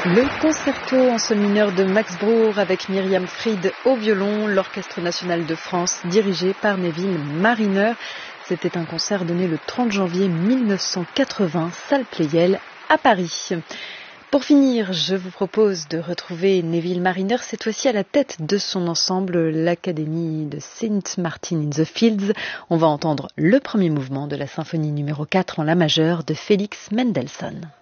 Le concerto en sol mineur de Max Bruch avec Myriam Fried au violon, l'Orchestre national de France dirigé par Neville Marriner. C'était un concert donné le 30 janvier 1980, salle Pleyel à Paris. Pour finir, je vous propose de retrouver Neville Marriner, cette fois-ci à la tête de son ensemble, l'Académie de St. Martin in the Fields. On va entendre le premier mouvement de la symphonie numéro 4 en la majeure de Félix Mendelssohn.